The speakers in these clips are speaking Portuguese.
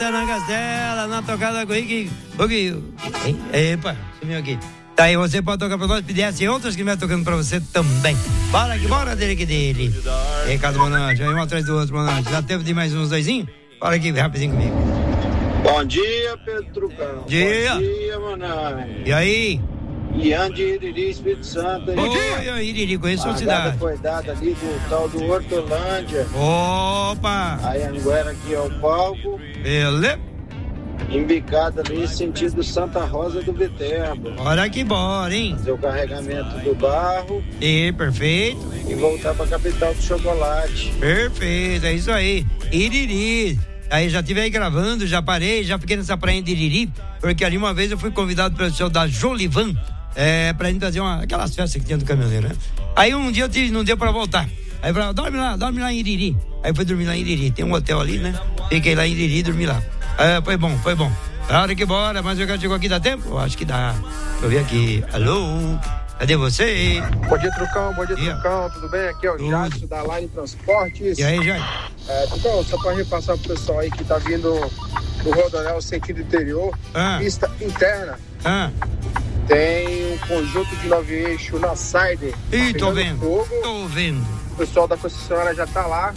Na Castela, na tocada com o epa, sumiu aqui. Tá aí, você pode tocar pra nós, pedir essa e outras que vai tocando pra você também. Bora que bora dele que dele. Recado, Monante, aí um atrás do outro, Monante. Já teve de mais uns doisinhos? Bora aqui, rapidinho comigo. Bom dia, Pedro Trucão. Dia. Bom dia, Monante. E aí? Ian de Iriri, Espírito Santo. Bom dia, Iriri, conheço a cidade. Foi dada ali do tal do Hortolândia. Opa! Aí Anguera aqui é o palco. Ele? Embicada ali, sentido Santa Rosa do Viterbo. Bora que bora, hein? Fazer o carregamento do barro. Perfeito. E voltar pra capital do chocolate. Perfeito, é isso aí. Iriri. Aí já estive aí gravando, já parei, já fiquei nessa praia de Iriri, porque ali uma vez eu fui convidado pelo pessoal da Jolivan, pra gente fazer aquelas festas que tinha do caminhoneiro, né? Aí um dia não deu pra voltar. Aí eu falei, dorme lá em Iriri. Aí fui dormir lá em Iriri, tem um hotel ali, né? Fiquei lá em Iriri e dormi lá. Foi bom. Hora que bora, mas o cara chegou aqui, dá tempo? Eu acho que dá. Deixa eu ver aqui. Alô? Cadê você? Bom dia, Trucão, tudo bem? Aqui é o Jácio da Line Transportes. E aí, Jair? Trucão, só para repassar pro pessoal aí que tá vindo do Rodoanel sentido interior, pista interna. Tem um conjunto de 9 eixos na Sider. Ih, tô vendo. O pessoal da concessionária já tá lá.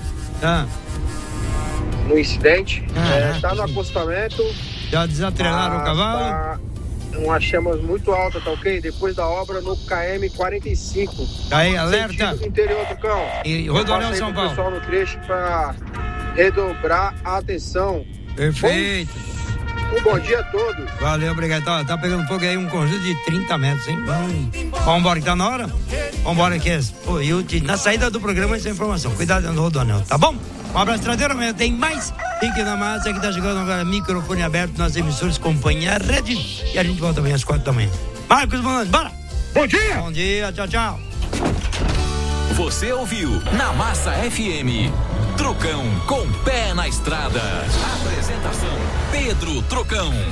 No incidente. Tá no acostamento. Já desatrelaram o cavalo? Tá umas chamas muito altas, tá ok? Depois da obra no KM 45. Aí, alerta. Sentido interior, Trucão. E Rodoanel São Paulo. O pessoal no trecho pra redobrar a atenção. Perfeito. Um bom dia a todos. Valeu, obrigado. Tá pegando fogo aí, um conjunto de 30 metros, hein? Vambora que tá na hora? Vambora que na saída do programa essa informação. Cuidado no Rodoanel, tá bom? Um abraço, Tradeiro. Amanhã tem mais. Fique na massa que tá chegando agora, microfone aberto nas emissoras, companhia Rede. E a gente volta amanhã às 4 da manhã. Marcos Bonanos, bora! Bom dia! Bom dia, tchau. Você ouviu na Massa FM. Trucão com pé na estrada. Apresentação: Pedro Trucão.